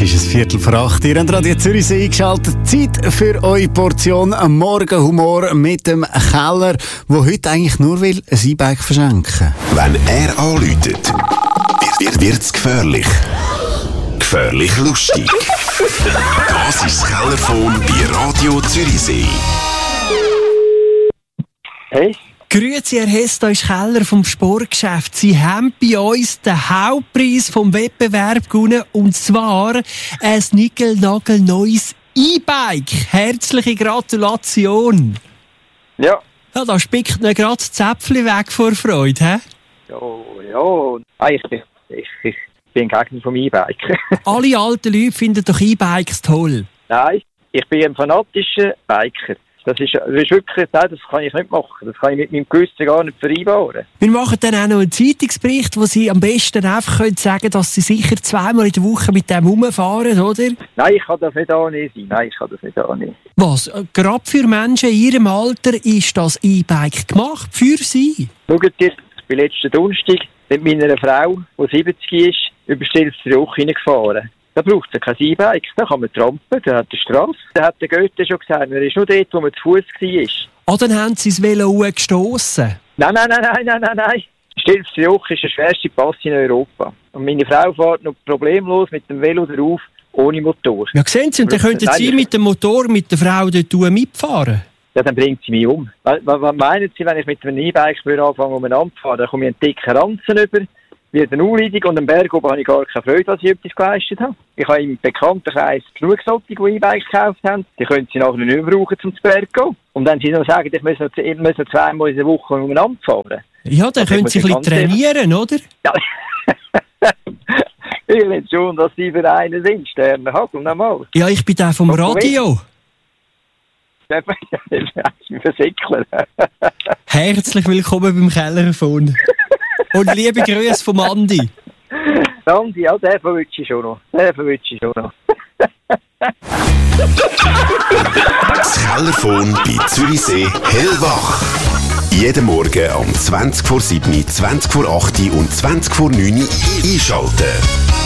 ist es 7:45. Ihr habt Radio Zürichsee eingeschaltet. Zeit für eure Portion Morgenhumor mit dem Keller, der heute eigentlich nur will ein E-Bike verschenken. Wenn er anläutet, wird's gefährlich. Gefährlich lustig. Das ist das Kellerphone bei Radio Zürichsee. Hey? Grüezi, Herr Hess, da ist Keller vom Sportgeschäft. Sie haben bei uns den Hauptpreis vom Wettbewerb gewonnen, und zwar ein nickel-nagel-neues E-Bike. Herzliche Gratulation. Ja. Ja, da spickt mir gerade das Zäpfchen weg vor Freude, hä? Ja. Ich bin Gegner vom E-Bike. Alle alten Leute finden doch E-Bikes toll. Nein, ich bin ein fanatischer Biker. Das ist wirklich, nein, das kann ich nicht machen. Das kann ich mit meinem Gewissen gar nicht vereinbaren. Wir machen dann auch noch einen Zeitungsbericht, wo Sie am besten einfach sagen können, dass Sie sicher 2-mal in der Woche mit dem rumfahren, oder? Nein, ich kann das nicht annehmen. Was? Gerade für Menschen in Ihrem Alter ist das E-Bike gemacht? Für Sie? Schaut ihr, ich bin letzten Donnerstag mit meiner Frau, die 70 ist, über Stilfsbruch hineingefahren. Da braucht es kein E-Bike, da kann man trampen, da hat die Strasse. Da hat der Goethe schon gesagt, er ist nur dort, wo man zu Fuß war. Ah, dann haben Sie das Velo gestossen. Nein. Stilfsbruch ist der schwerste Pass in Europa. Und meine Frau fährt noch problemlos mit dem Velo drauf, ohne Motor. Ja, sehen Sie, und dann könnten Sie mit dem Motor mit der Frau dort mitfahren. Ja, dann bringt sie mich um. Was meinen Sie, wenn ich mit einem E-Bike anfange, umeinander zu fahren? Dann komme ich einen dicken Ranzen über, wird eine Unleitung, und am Berg oben habe ich gar keine Freude, dass ich etwas geleistet habe. Ich habe im Bekanntenkreis genug solche, die E-Bikes gekauft haben. Die können sie nachher nicht mehr brauchen, um zum Berg zu gehen. Und wenn sie noch sagen, ich muss noch 2-mal in der Woche umeinander fahren. Ja, dann können Sie ein bisschen trainieren, oder? Ja. Ich will schon, dass die Vereine sind. Sterne, Hagel, nochmal. Ja, ich bin der vom Radio. Versickler. Herzlich willkommen beim Kellerphone. Und liebe Grüße vom Andi. Andi, ja, den verwünsche ich schon noch. Das Kellerphone bei Zürichsee hellwach. Jeden Morgen um 20:07, 20:08 und 20:09 einschalten.